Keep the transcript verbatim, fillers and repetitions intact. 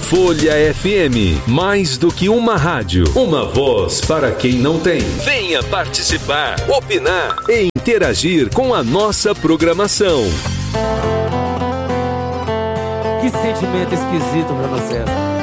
Folha F M, mais do que uma rádio, uma voz para quem não tem. Venha participar, opinar e interagir com a nossa programação. Que sentimento esquisito pra você.